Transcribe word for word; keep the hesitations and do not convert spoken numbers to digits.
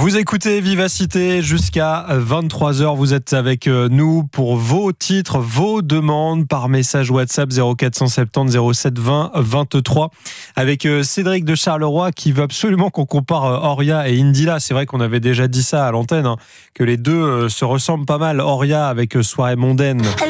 Vous écoutez Vivacité jusqu'à vingt-trois heures. Vous êtes avec nous pour vos titres, vos demandes par message WhatsApp zéro quatre cent soixante-dix zéro sept vingt vingt-trois avec Cédric de Charleroi qui veut absolument qu'on compare Oria et Indila. C'est vrai qu'on avait déjà dit ça à l'antenne, hein, que les deux se ressemblent pas mal. Oria avec Soirée mondaine